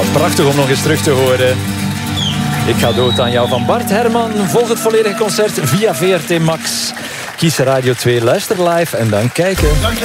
Prachtig om nog eens terug te horen. Ik ga dood aan jou van Bart Herman. Volg het volledige concert via VRT Max. Kies Radio 2, luister live en dan kijken.